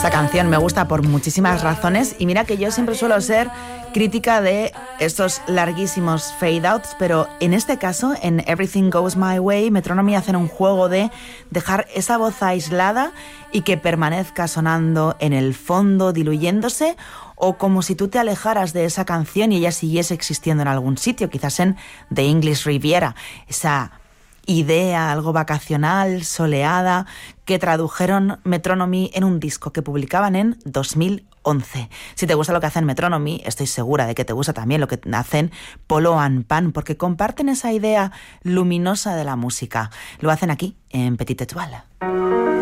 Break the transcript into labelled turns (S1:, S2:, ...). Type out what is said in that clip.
S1: Esta canción me gusta por muchísimas razones y mira que yo siempre suelo ser crítica de estos larguísimos fade-outs, pero en este caso, en Everything Goes My Way, Metronomy hacen un juego de dejar esa voz aislada y que permanezca sonando en el fondo, diluyéndose, o como si tú te alejaras de esa canción y ella siguiese existiendo en algún sitio, quizás en The English Riviera, esa idea algo vacacional, soleada, que tradujeron Metronomy en un disco que publicaban en 2011. Si te gusta lo que hacen Metronomy, estoy segura de que te gusta también lo que hacen Polo and Pan, porque comparten esa idea luminosa de la música. Lo hacen aquí, en Petite Étoile.